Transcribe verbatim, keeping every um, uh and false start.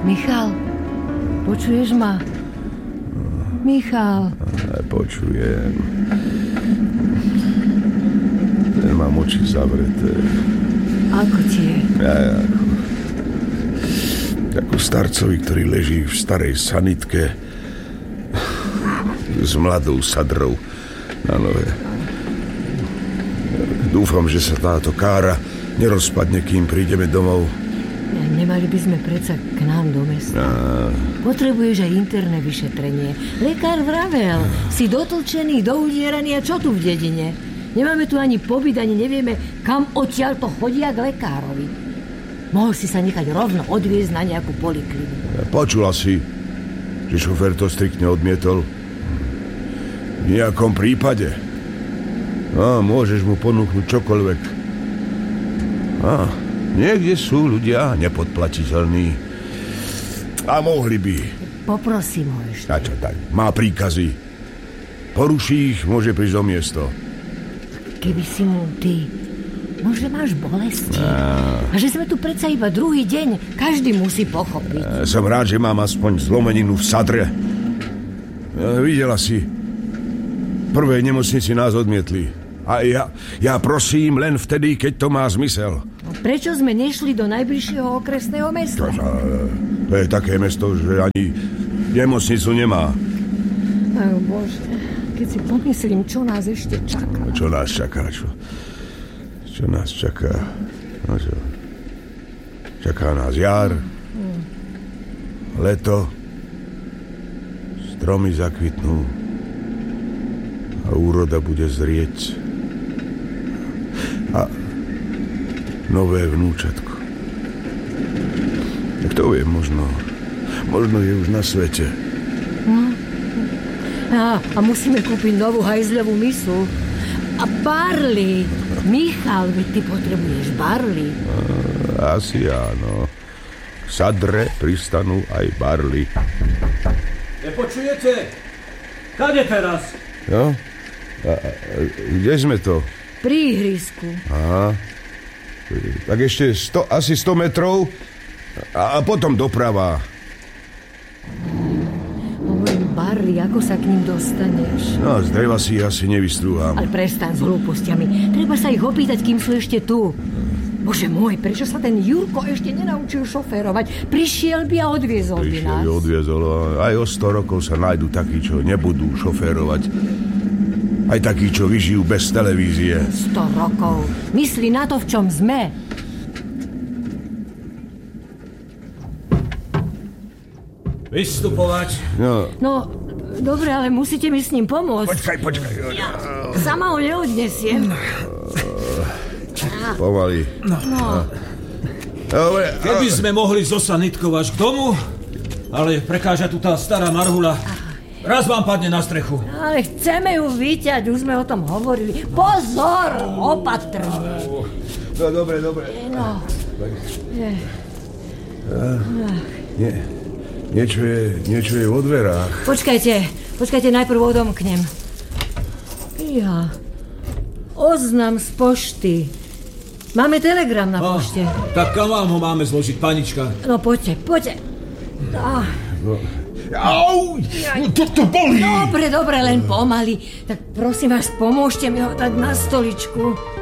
Michal, počuješ ma? Michal. Počujem. Ten mám oči zavreté. Ako tie? Ja, ako, ako starcovi, ktorý leží v starej sanitke s mladou sadrou na nohe. Dúfam, že sa táto kára nerozpadne, kým prídeme domov. Nemali by sme predsa k nám do mesta. A... Potrebuješ aj interné vyšetrenie. Lekár vravel, si dotlčený, doudieraný a čo tu v dedine? Nemáme tu ani pobyt, ani nevieme, kam odtiaľ to chodia k lekárovi. Mohol si sa nechať rovno odviezť na nejakú polikliniku. Počula si, že šofér to striktne odmietol? V nejakom prípade. A môžeš mu ponúknuť čokoľvek. A niekde sú ľudia nepodplatiteľní. A mohli by. Poprosím ho ešte. A čo tak? Má príkazy. Poruší ich, môže prísť o miesto. Keby si mu ty... Možno máš bolesti. A... a že sme tu predsa iba druhý deň. Každý musí pochopiť. A som rád, že mám aspoň zlomeninu v sadre. A videla si. V prvej nemocnici nás odmietli. A ja, ja prosím len vtedy, keď to má zmysel. Prečo sme nešli do najbližšieho okresného mesta? To, to je také mesto, že ani nemocnicu nemá. Oh, Bože, keď si pomyslím, čo nás ešte čaká. Čo nás čaká, čo? Čo nás čaká? No čo? Čaká nás jar, hmm. leto, stromy zakvitnú a úroda bude zrieť. A nové vnúčatko. Kto vie, možno, možno je už na svete. No. A, a musíme kúpiť novú hajzľovú misu. A barly. Michal, veď ty potrebuješ barly. A, asi áno. K sadre pristanú aj barly. Nepočujete? Kade teraz? Jo? A, a, kde sme to? Pri ihrisku. Aha. Tak ešte sto, asi sto metrov a, a potom doprava. Hovorím, barly, ako sa k ním dostaneš? No, z dreva si ich asi nevystrúham. Ale prestaň s hlúpostiami. Treba sa ich opýtať, kým sú ešte tu. Bože môj, prečo sa ten Jurko ešte nenaučil šoférovať? Prišiel by a odviezol by nás. Prišiel by odviezol. Aj o sto rokov sa nájdú takí, čo nebudú šoférovať. Aj takí, čo vyžijú bez televízie. Sto rokov. Myslí na to, v čom sme. Vystupovať. No, No, dobre, ale musíte mi s ním pomôcť. počkaj, počkaj. Ja sama ho neodnesiem. Pomaly. No. Dobre, Keby sme mohli zosanitkovať k domu, ale prekáža tu tá stará marhula. Raz vám padne na strechu. Ale chceme ju vyťať, už sme o tom hovorili. Pozor, opatrne. No, dobre, dobre. No. Je. Nie, niečo je, niečo je vo dverách. Počkajte, počkajte, najprv odomknem. Ja. Oznam z pošty. Máme telegram na No, pošte. tak kam vám ho máme zložiť, panička? No poďte, poďte. Ah. Au! Toto bolí! Dobre, dobre, len pomaly. Tak prosím vás, pomôžte mi ho dať na stoličku.